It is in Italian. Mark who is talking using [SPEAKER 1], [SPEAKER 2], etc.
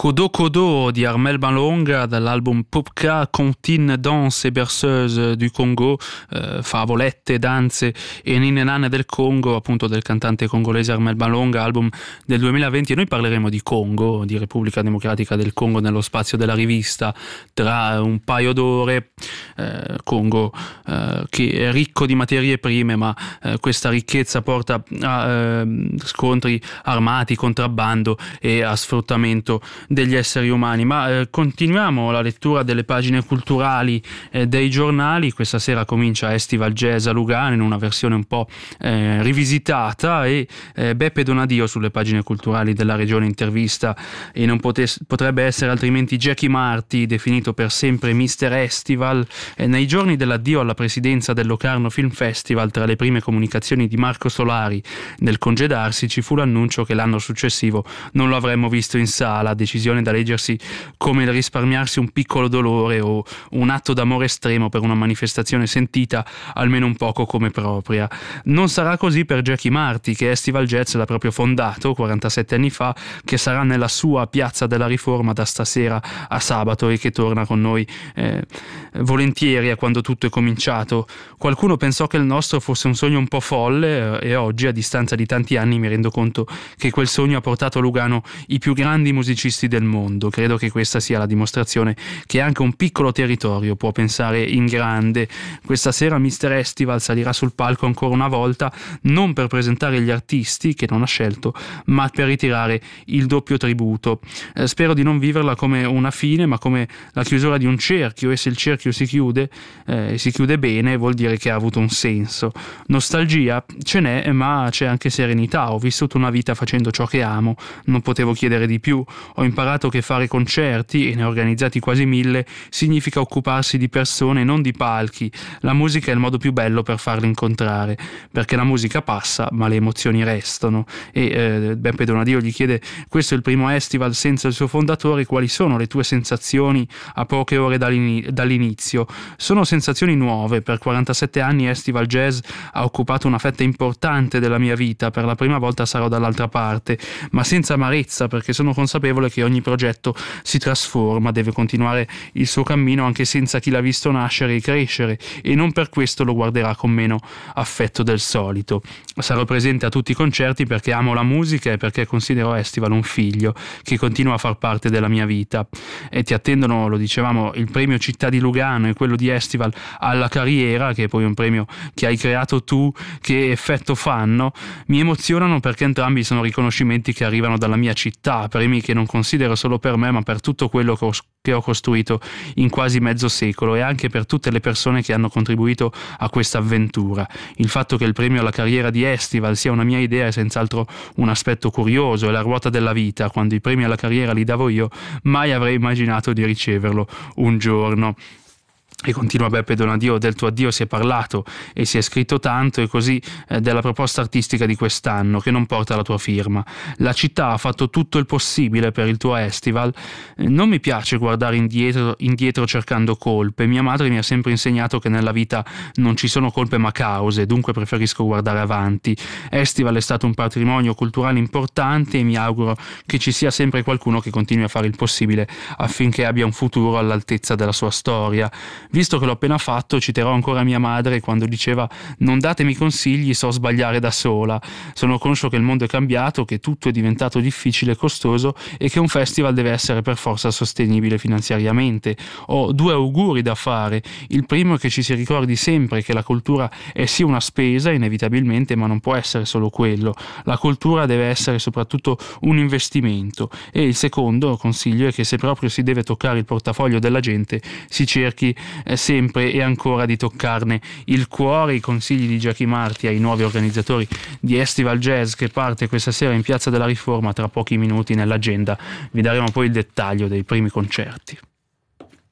[SPEAKER 1] Kodo Kodo di Armel Malonga dall'album Popka, Comptine, Danse et Berceuse du Congo, favolette, danze e ninne nanne del Congo, appunto del cantante congolese Armel Malonga, album del 2020. E noi parleremo di Congo, di Repubblica Democratica del Congo nello spazio della rivista tra un paio d'ore. Congo che è ricco di materie prime, ma questa ricchezza porta a scontri armati, contrabbando e a sfruttamento degli esseri umani. Ma continuiamo la lettura delle pagine culturali dei giornali. Questa sera comincia Estival Jazz a Lugano in una versione un po' rivisitata, e Beppe Donadio sulle pagine culturali della regione intervista, e non potrebbe essere altrimenti, Jackie Marti, definito per sempre Mister Estival. Nei giorni dell'addio alla presidenza del Locarno Film Festival, tra le prime comunicazioni di Marco Solari nel congedarsi, ci fu l'annuncio che l'anno successivo non lo avremmo visto in sala, decisione da leggersi come il risparmiarsi un piccolo dolore o un atto d'amore estremo per una manifestazione sentita almeno un poco come propria. Non sarà così per Jackie Marti, che Estival Jazz l'ha proprio fondato 47 anni fa, che sarà nella sua Piazza della Riforma da stasera a sabato e che torna con noi volentieri a quando tutto è cominciato. Qualcuno pensò che il nostro fosse un sogno un po' folle, e oggi, a distanza di tanti anni, mi rendo conto che quel sogno ha portato a Lugano i più grandi musicisti del mondo. Credo che questa sia la dimostrazione che anche un piccolo territorio può pensare in grande. Questa sera Mister Estival salirà sul palco ancora una volta, non per presentare gli artisti che non ha scelto, ma per ritirare il doppio tributo. Spero di non viverla come una fine, ma come la chiusura di un cerchio, e se il cerchio si chiude bene, vuol dire che ha avuto un senso. Nostalgia ce n'è, ma c'è anche serenità. Ho vissuto una vita facendo ciò che amo, non potevo chiedere di più. Ho imparato che fare concerti, e ne ho organizzati quasi 1000, significa occuparsi di persone, non di palchi. La musica è il modo più bello per farle incontrare, perché la musica passa ma le emozioni restano. E Beppe Donadio gli chiede: questo è il primo Estival senza il suo fondatore, quali sono le tue sensazioni a poche ore dall'inizio? Sono sensazioni nuove. Per 47 anni Estival Jazz ha occupato una fetta importante della mia vita. Per la prima volta sarò dall'altra parte, ma senza amarezza, perché sono consapevole che ogni progetto si trasforma, deve continuare il suo cammino anche senza chi l'ha visto nascere e crescere, e non per questo lo guarderà con meno affetto del solito. Sarò presente a tutti i concerti perché amo la musica e perché considero Estival un figlio che continua a far parte della mia vita. E ti attendono, lo dicevamo, il premio Città di Lugano e quello di Estival alla carriera, che è poi un premio che hai creato tu. Che effetto fanno? Mi emozionano perché entrambi sono riconoscimenti che arrivano dalla mia città, premi che non considero solo per me ma per tutto quello che ho costruito in quasi mezzo secolo, e anche per tutte le persone che hanno contribuito a questa avventura. Il fatto che il premio alla carriera di Estival sia una mia idea è senz'altro un aspetto curioso, è la ruota della vita. Quando i premi alla carriera li davo io, mai avrei immaginato di riceverlo un giorno. E continua Beppe Donadio: del tuo addio si è parlato e si è scritto tanto, e così della proposta artistica di quest'anno, che non porta la tua firma. La città ha fatto tutto il possibile per il tuo Estival. Non mi piace guardare indietro cercando colpe. Mia madre mi ha sempre insegnato che nella vita non ci sono colpe ma cause, dunque preferisco guardare avanti. Estival è stato un patrimonio culturale importante, e mi auguro che ci sia sempre qualcuno che continui a fare il possibile affinché abbia un futuro all'altezza della sua storia. Visto che l'ho appena fatto, citerò ancora mia madre quando diceva: non datemi consigli, so sbagliare da sola. Sono conscio che il mondo è cambiato, che tutto è diventato difficile e costoso, e che un festival deve essere per forza sostenibile finanziariamente. Ho 2 auguri da fare. Il primo è che ci si ricordi sempre che la cultura è sì una spesa, inevitabilmente, ma non può essere solo quello. La cultura deve essere soprattutto un investimento. E il secondo consiglio è che, se proprio si deve toccare il portafoglio della gente, si cerchi sempre e ancora di toccarne il cuore. I consigli di Jackie Marti ai nuovi organizzatori di Estival Jazz, che parte questa sera in Piazza della Riforma. Tra pochi minuti nell'agenda vi daremo poi il dettaglio dei primi concerti.